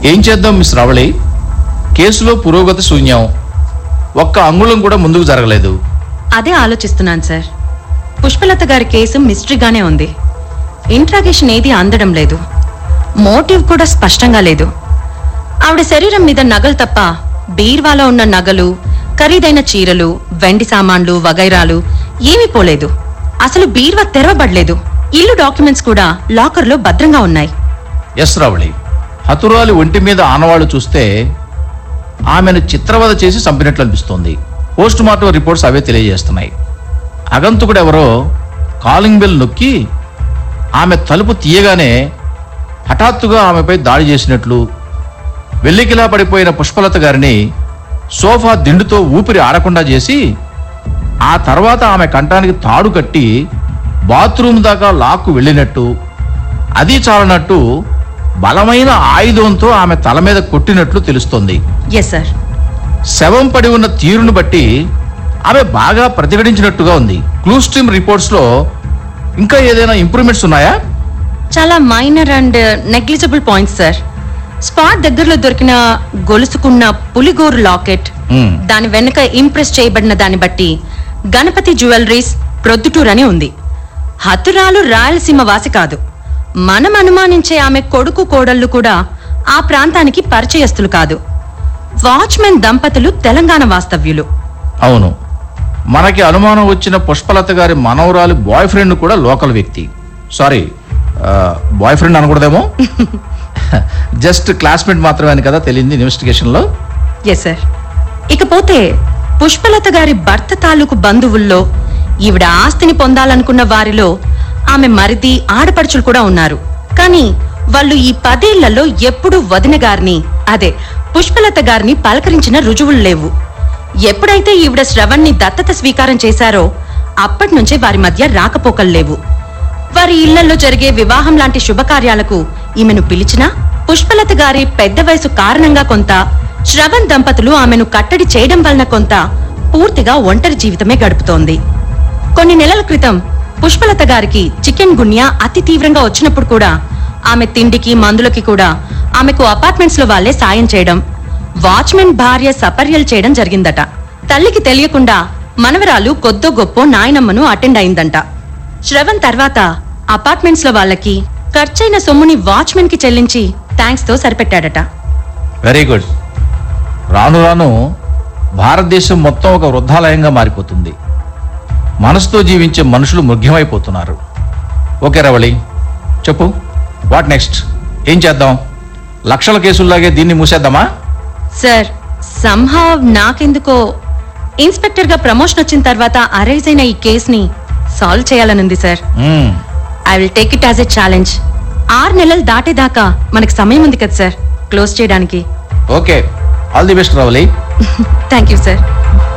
ఏం చేద్దాం మిస్ రావళి? కేసులో పురోగతి శూన్యం. ఒక్క అంగుళం కూడా ముందుకు జరగలేదు. అదే ఆలోచిస్తున్నాను సార్. పుష్పలత గారి కేసు మిస్టరీగానే ఉంది. ఇంట్రాగేషన్ ఏది అందడం లేదు. మోటివ్ కూడా స్పష్టంగా లేదు. ఆవిడ శరీరం మీద నగలు తప్ప బీర్వాలో ఉన్న నగలు, ఖరీదైన చీరలు, వెండి సామాన్లు వగైరాలు ఏమీ పోలేదు. అసలు బీర్వా తెరవబడలేదు. ఇల్లు డాక్యుమెంట్స్ కూడా లాకర్లో భద్రంగా ఉన్నాయి. ఎస్ రావళి, హతురాలి ఒంటి మీద ఆనవాళ్లు చూస్తే ఆమెను చిత్రవద చేసి చంపినట్లు అనిపిస్తోంది. పోస్ట్ మార్టం రిపోర్ట్స్ అవే తెలియజేస్తున్నాయి. అగంతుకుడు ఎవరో కాలింగ్ బెల్ నొక్కి ఆమె తలుపు తీయగానే హఠాత్తుగా ఆమెపై దాడి చేసినట్లు, వెల్లికిలా పడిపోయిన పుష్పలత గారిని సోఫా దిండుతో ఊపిరి ఆడకుండా చేసి ఆ తర్వాత ఆమె కంఠానికి తాడు కట్టి బాత్రూమ్ దాకా లాక్కు వెళ్ళినట్టు, అది చాలనట్టు బలమైన ఆయుధంతో ఆమె తల మీద కొట్టినట్లు తెలుస్తోంది. Yes sir. శవం పడి ఉన్న తీరును బట్టి ఆమె బాగా ప్రతిఘటించినట్టుగా ఉంది. క్లూస్ టీమ్ రిపోర్ట్స్ లో ఇంకా ఏదైనా ఇంప్రూవ్మెంట్స్ ఉన్నాయా? చాలా minor and negligible points sir. Spot దగ్గరలో దొరికిన గొలుసుకున్న పులిగోరు లాకెట్, దాని వెనుక ఇంప్రెస్ చేయబడిన దాన్ని బట్టి గణపతి జ్యువెలరీస్ ప్రొద్దుటూర్ అని ఉంది. హతురాలు రాయలసీమ వాసి కాదు. మనం అనుమానించే ఆమె కొడుకు కోడళ్లు కూడా ఆ ప్రాంతానికి పరిచయస్తులు కాదు. వాచ్మెన్ దంపతులు తెలంగాణ వాస్తవ్యులు. అవును, మనకి అనుమానం వచ్చిన పుష్పలత గారి మనవరాలి బాయ్ ఫ్రెండ్ కూడా లోకల్ వ్యక్తి. Sorry, boy friend అనకూడదేమో. Just classmate మాత్రమే కదా తెలియంది ఇన్వెస్టిగేషన్ లో. Yes sir. ఇకపోతే పుష్పలత గారి భర్త తాలూకు బంధువుల్లో ఈవిడ ఆస్తిని పొందాలనుకున్న వారిలో ఆమె మరిది, ఆడపడుచులు కూడా ఉన్నారు. కానీ వాళ్ళు ఈ 10 ఏళ్లలో ఎప్పుడూ వదిన గారిని, అదే పుష్పలత గారిని పలకరించిన రుజువులు లేవు. ఎప్పుడైతే ఈవిడ శ్రవణ్ని దత్తత స్వీకారం చేశారో అప్పటి నుంచే వారి మధ్య రాకపోకలు లేవు. వారి ఇళ్లలో జరిగే వివాహం లాంటి శుభకార్యాలకు ఈమెను పిలిచినా పుష్పలత గారి పెద్ద వయసు కారణంగా కొంత, శ్రవణ్ దంపతులు ఆమెను కట్టడి చేయడం వలన కొంత, పూర్తిగా ఒంటరి జీవితమే గడుపుతోంది. కొన్ని నెలల క్రితం పుష్పలత గారికి చికెన్ గున్యా అతి తీవ్రంగా వచ్చినప్పుడు కూడా ఆమె తిండికి మందులకి కూడా ఆమెకు అపార్ట్మెంట్స్ లో వాళ్లే సాయం చేయడం, వాచ్మెన్ భార్య సపర్యలు చేయడం జరిగిందట. తల్లికి తెలియకుండా మనవరాలు కొద్దో గొప్పో నాయనమ్మను అటెండ్ అయిందంట. శ్రవణ్ తర్వాత అపార్ట్మెంట్స్ లో వాళ్ళకి ఖర్చైన సొమ్ముని వాచ్మెన్ కి చెల్లించి థ్యాంక్స్ తో సరిపెట్టాడట. Very good. రాను రాను భారతదేశం మొత్తం ఒక వృద్ధాలయంగా మారిపోతుంది. మనసుతో జీవించే మనుషులు మృగ్యమైపోతున్నారు. ఓకే రవళి, చెప్పు, వాట్ నెక్స్ట్? ఏం చేద్దాం? లక్షల కేసుల్లాగే దీన్ని మూసేద్దామా? సార్, సంహావ్ నాకెందుకో ఇన్స్పెక్టర్ గా ప్రమోషన్ వచ్చిన తర్వాత అరైజ్ అయిన ఈ కేసుని solve చేయాలనుంది sir. I will take it as a challenge. 6 నెలలు దాటేదాకా మనకి సమయం ఉంది కదా సార్ క్లోజ్ చేయడానికి. Okay, all the best Ravali. Thank you sir.